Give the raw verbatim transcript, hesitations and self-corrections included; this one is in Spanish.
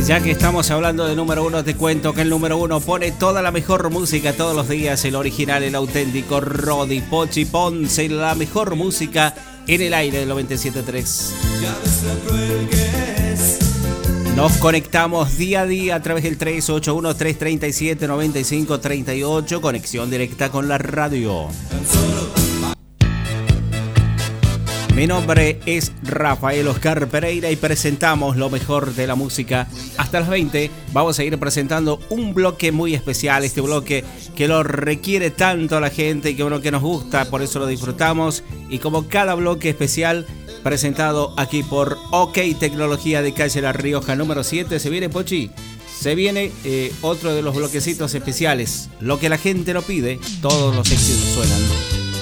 Ya que estamos hablando de número uno, te cuento que el número uno pone toda la mejor música todos los días. El original, el auténtico Rodi Pochi Ponce, la mejor música en el aire del noventa y siete punto tres. Nos conectamos día a día a través del tres ocho uno, tres tres siete, nueve cinco tres ocho. Conexión directa con la radio. Mi nombre es Rafael Oscar Pereira y presentamos lo mejor de la música. Hasta las veinte vamos a ir presentando un bloque muy especial, este bloque que lo requiere tanto la gente y que bueno que nos gusta, por eso lo disfrutamos. Y como cada bloque especial presentado aquí por OK Tecnología de Calle La Rioja número siete, se viene Pochi, se viene eh, otro de los bloquecitos especiales, lo que la gente no pide, todos los éxitos suenan.